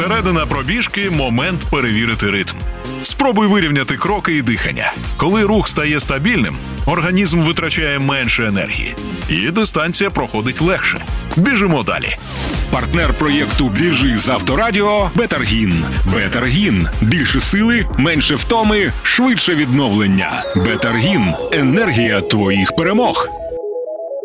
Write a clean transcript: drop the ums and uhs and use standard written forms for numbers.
Середина пробіжки – момент перевірити ритм. Спробуй вирівняти кроки і дихання. Коли рух стає стабільним, організм витрачає менше енергії. І дистанція проходить легше. Біжимо далі. Партнер проєкту «Біжи» з Авторадіо – Бетаргін. Бетаргін. Більше сили, менше втоми, швидше відновлення. Бетаргін. Енергія твоїх перемог.